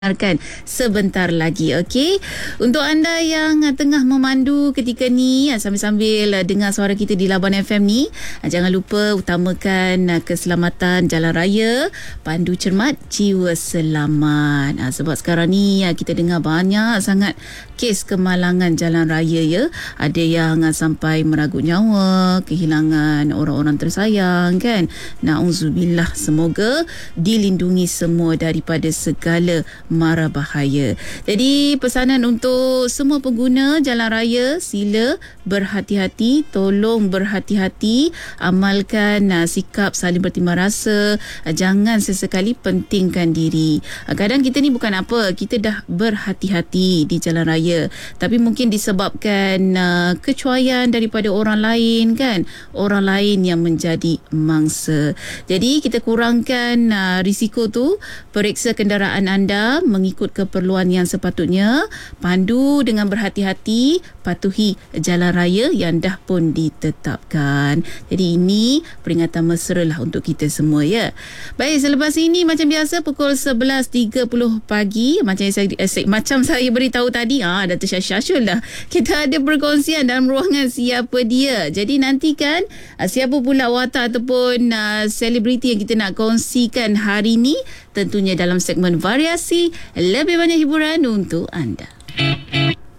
Dengarkan sebentar lagi, okey? Untuk anda yang tengah memandu ketika ni, sambil-sambil dengar suara kita di Labuan FM ni, jangan lupa utamakan keselamatan jalan raya, pandu cermat, jiwa selamat. Sebab sekarang ni kita dengar banyak sangat kes kemalangan jalan raya ya. Ada yang sampai meragut nyawa, kehilangan orang-orang tersayang kan. Na'udzubillah, semoga dilindungi semua daripada segala mara bahaya. Jadi pesanan untuk semua pengguna jalan raya, sila berhati-hati, tolong berhati-hati, amalkan sikap saling bertimbang rasa, jangan sesekali pentingkan diri. Kadang kita ni bukan apa, kita dah berhati-hati di jalan raya, tapi mungkin disebabkan kecuaian daripada orang lain kan, orang lain yang menjadi mangsa. Jadi kita kurangkan risiko tu, periksa kenderaan anda mengikut keperluan yang sepatutnya, pandu dengan berhati-hati, patuhi jalan raya yang dah pun ditetapkan. Jadi ini peringatan mesra lah untuk kita semua ya. Baik, selepas ini macam biasa pukul 11.30 pagi, macam saya beritahu tadi, Dato' Syashul dah, kita ada perkongsian dalam ruangan Siapa Dia. Jadi nantikan siapa pula watak ataupun selebriti yang kita nak kongsikan hari ni, tentunya dalam segmen variasi, lebih banyak hiburan untuk anda.